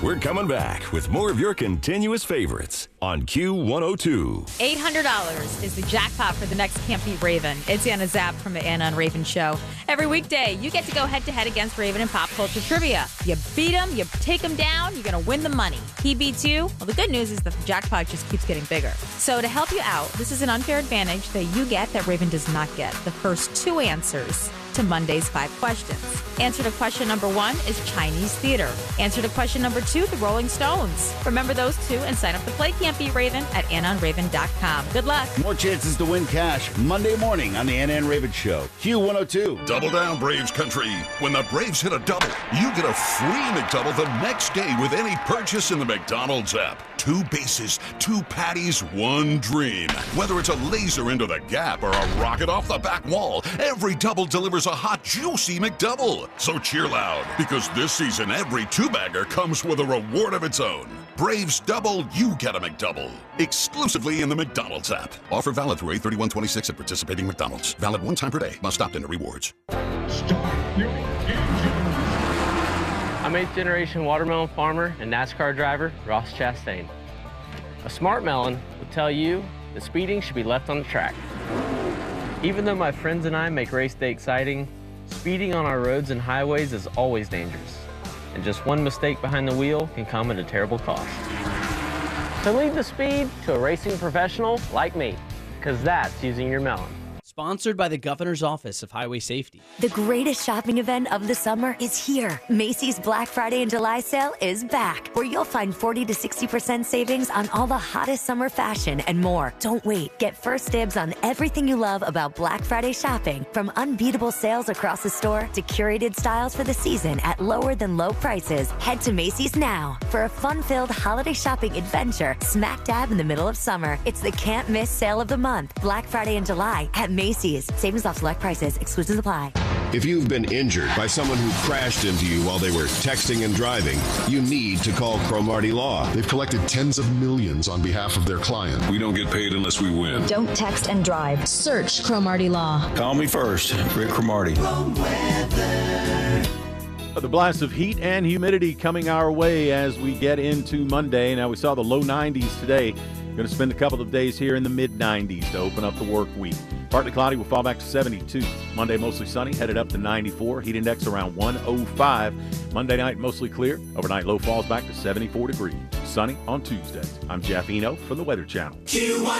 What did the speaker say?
We're coming back with more of your continuous favorites on Q102. $800 is the jackpot for the next Can't Beat Raven. It's Anna Zapp from the Anna and Raven Show. Every weekday, you get to go head-to-head against Raven in pop culture trivia. You beat him, you take him down, you're going to win the money. He beats you. Well, the good news is that the jackpot just keeps getting bigger. So to help you out, this is an unfair advantage that you get that Raven does not get. The first 2 answers to Monday's 5 questions. Answer to question number 1 is Chinese theater. Answer to question number 2, the Rolling Stones. Remember those 2 and sign up to play Can't Beat Raven at AnnaandRaven.com. Good luck. More chances to win cash Monday morning on the Anna and Raven Show. Q102. Double down, Braves country. When the Braves hit a double, you get a free McDouble the next day with any purchase in the McDonald's app. 2 bases, 2 patties, 1 dream. Whether it's a laser into the gap or a rocket off the back wall, every double delivers a hot, juicy McDouble. So cheer loud, because this season every 2-bagger comes with a reward of its own. Braves double, you get a McDouble. Exclusively in the McDonald's app. Offer valid through 8/31/26 at participating McDonald's. Valid 1 time per day. Must opt into rewards. Start your engine. I'm 8th generation watermelon farmer and NASCAR driver Ross Chastain. A smart melon will tell you that speeding should be left on the track. Even though my friends and I make race day exciting, speeding on our roads and highways is always dangerous. And just one mistake behind the wheel can come at a terrible cost. So leave the speed to a racing professional like me, because that's using your melon. Sponsored by the Governor's Office of Highway Safety. The greatest shopping event of the summer is here. Macy's Black Friday and July sale is back, where you'll find 40 to 60% savings on all the hottest summer fashion and more. Don't wait. Get first dibs on everything you love about Black Friday shopping, from unbeatable sales across the store to curated styles for the season at lower than low prices. Head to Macy's now for a fun-filled holiday shopping adventure smack dab in the middle of summer. It's the can't miss sale of the month. Black Friday and July at Macy's. Savings off select prices. Exclusions apply. If you've been injured by someone who crashed into you while they were texting and driving, you need to call Cromartie Law. They've collected tens of millions on behalf of their client. We don't get paid unless we win. Don't text and drive. Search Cromartie Law. Call me first, Rick Cromartie. The blast of heat and humidity coming our way as we get into Monday. Now, we saw the low 90s today. Going to spend a couple of days here in the mid-90s to open up the work week. Partly cloudy, will fall back to 72. Monday, mostly sunny, headed up to 94. Heat index around 105. Monday night, mostly clear. Overnight, low falls back to 74 degrees. Sunny on Tuesday. I'm Jeff Eno from the Weather Channel.